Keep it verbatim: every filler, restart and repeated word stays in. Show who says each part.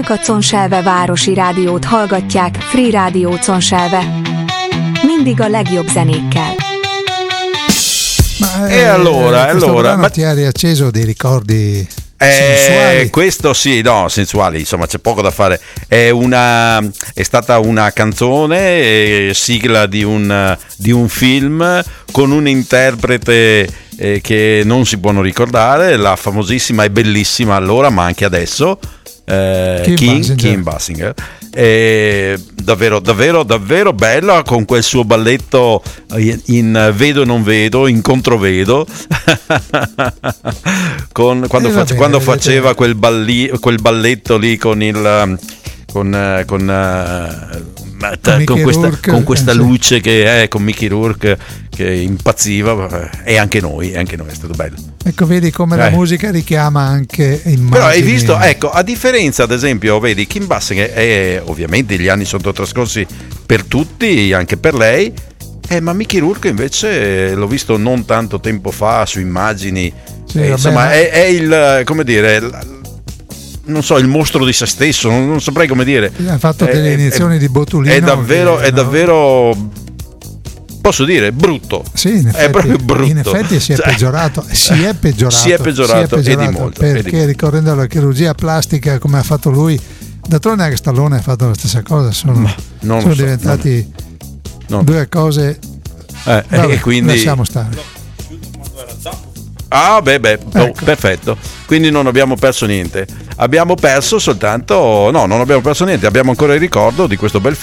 Speaker 1: Önök a Conselve Városi Rádiót hallgatják, Free Radio Conselve. Mindig a legjobb zenékkel.
Speaker 2: Ma,
Speaker 3: e
Speaker 2: eh,
Speaker 3: allora, allora
Speaker 2: ma ti ha riacceso dei ricordi
Speaker 3: eh,
Speaker 2: sensuali?
Speaker 3: Questo sì, no, sensuali, insomma, c'è poco da fare. È una è stata una canzone, eh, sigla di un di un film con un interprete eh, che non si può non ricordare, la famosissima e bellissima allora, ma anche adesso, eh,
Speaker 2: Kim
Speaker 3: Kim,
Speaker 2: Basinger.
Speaker 3: Kim Basinger. Eh, davvero davvero davvero bella, con quel suo balletto in, in vedo e non vedo, in controvedo con, quando,
Speaker 2: Eh,
Speaker 3: fa-
Speaker 2: vabbè,
Speaker 3: quando
Speaker 2: vedete.
Speaker 3: faceva quel, balli- quel balletto lì con il con, eh, con, eh,
Speaker 2: Con
Speaker 3: con
Speaker 2: Mickey
Speaker 3: questa,
Speaker 2: Rourke,
Speaker 3: con questa
Speaker 2: eh, sì.
Speaker 3: luce che è con Mickey Rourke che impazziva, e anche noi, e anche noi è stato bello.
Speaker 2: Ecco, vedi come la
Speaker 3: Eh.
Speaker 2: musica richiama anche immagini.
Speaker 3: Però hai visto, ecco, a differenza ad esempio, vedi, Kim Basinger, è, ovviamente gli anni sono trascorsi per tutti, anche per lei, eh, ma Mickey Rourke invece l'ho visto non tanto tempo fa su immagini,
Speaker 2: Sì,
Speaker 3: eh,
Speaker 2: vabbè,
Speaker 3: insomma
Speaker 2: ma-
Speaker 3: è, è il, come dire, l- non so, il mostro di se stesso, non, non saprei come dire.
Speaker 2: Ha fatto
Speaker 3: È-
Speaker 2: delle
Speaker 3: è-
Speaker 2: iniezioni di botulino.
Speaker 3: È davvero,
Speaker 2: che,
Speaker 3: è
Speaker 2: no?
Speaker 3: davvero, posso dire, brutto.
Speaker 2: Sì, in effetti,
Speaker 3: è proprio brutto.
Speaker 2: in effetti si è
Speaker 3: Cioè,
Speaker 2: peggiorato, si è peggiorato,
Speaker 3: si è peggiorato, e di molto, e di
Speaker 2: perché
Speaker 3: molto.
Speaker 2: ricorrendo alla chirurgia plastica come ha fatto lui, d'altronde anche Stallone ha fatto la stessa cosa, sono,
Speaker 3: Ma non lo
Speaker 2: sono
Speaker 3: so,
Speaker 2: diventati
Speaker 3: non-
Speaker 2: due cose.
Speaker 3: Eh,
Speaker 2: Vabbè,
Speaker 3: e quindi
Speaker 2: lasciamo stare.
Speaker 3: ah beh beh oh,
Speaker 2: Ecco.
Speaker 3: perfetto, quindi non abbiamo perso niente, abbiamo perso soltanto no non abbiamo perso niente, abbiamo ancora il ricordo di questo bel